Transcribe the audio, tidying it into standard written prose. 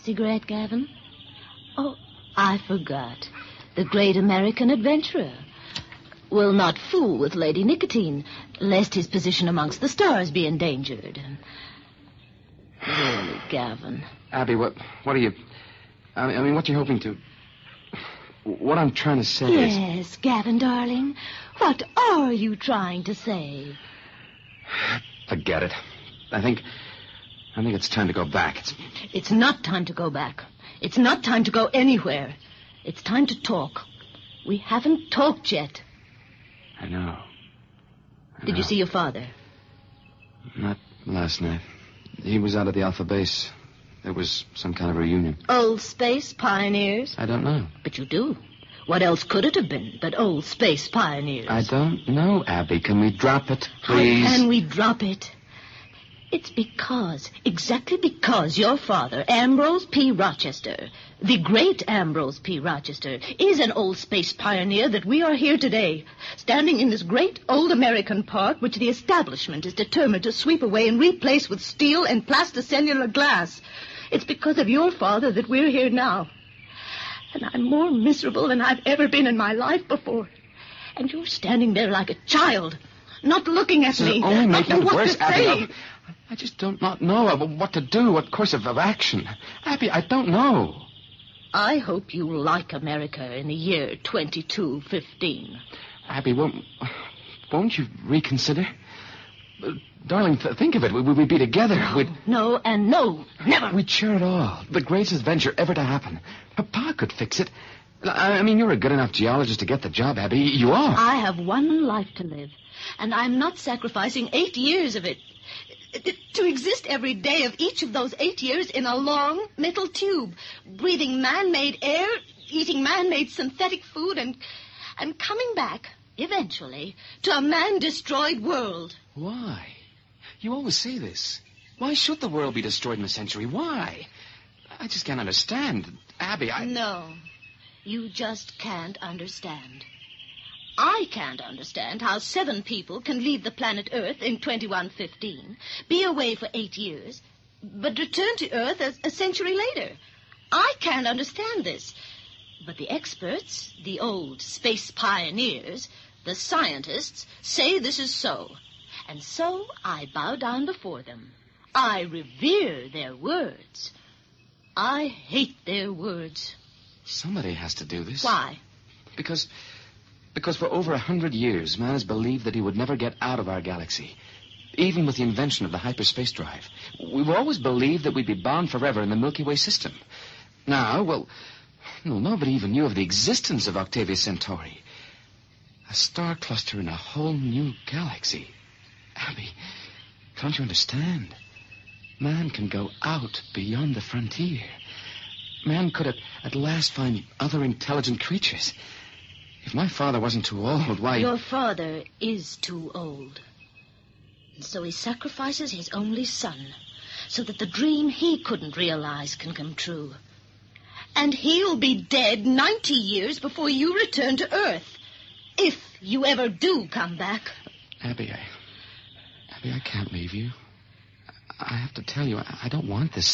cigarette, Gavin? Oh, I forgot. The great American adventurer. Will not fool with Lady Nicotine, lest his position amongst the stars be endangered. Really, Gavin. Abby, what are you... I mean, what are you hoping to... What I'm trying to say is... Yes, Gavin, darling. What are you trying to say? Forget it. I think it's time to go back. It's not time to go back. It's not time to go anywhere. It's time to talk. We haven't talked yet. I know. Did you see your father? Not last night. He was out at the Alpha Base. There was some kind of reunion. Old space pioneers? I don't know. But you do. What else could it have been but old space pioneers? I don't know, Abby. Can we drop it, please? How can we drop it? It's exactly because your father, Ambrose P. Rochester, the great Ambrose P. Rochester, is an old space pioneer that we are here today, standing in this great old American park which the establishment is determined to sweep away and replace with steel and plasticellular glass. It's because of your father that we're here now. And I'm more miserable than I've ever been in my life before. And you're standing there like a child, not looking at me. Only making it worse, Abby. I just don't not know what to do, what course of action. Abby, I don't know. I hope you like America in the year 2215. Abby, won't you reconsider? Darling, think of it. We'd be together. No, never. We'd share it all. The greatest adventure ever to happen. Papa could fix it. I mean, you're a good enough geologist to get the job, Abby. You are. I have one life to live, and I'm not sacrificing 8 years of it to exist every day of each of those 8 years in a long metal tube, breathing man-made air, eating man-made synthetic food, and coming back, eventually, to a man-destroyed world. Why? You always say this. Why should the world be destroyed in a century? Why? I just can't understand. Abby, No, you just can't understand. I can't understand how 7 people can leave the planet Earth in 2115, be away for 8 years, but return to Earth a century later. I can't understand this. But the experts, the old space pioneers, the scientists, say this is so. And so I bow down before them. I revere their words. I hate their words. Somebody has to do this. Why? Because for over 100 years, man has believed that he would never get out of our galaxy, even with the invention of the hyperspace drive. We've always believed that we'd be bound forever in the Milky Way system. Now, well, nobody even knew of the existence of Octavia Centauri. A star cluster in a whole new galaxy. Abby, can't you understand? Man can go out beyond the frontier. Man could at last find other intelligent creatures. If my father wasn't too old, why... Your father is too old. And so he sacrifices his only son so that the dream he couldn't realize can come true. And he'll be dead 90 years before you return to Earth. If you ever do come back. Abby, I can't leave you. I have to tell you, I don't want this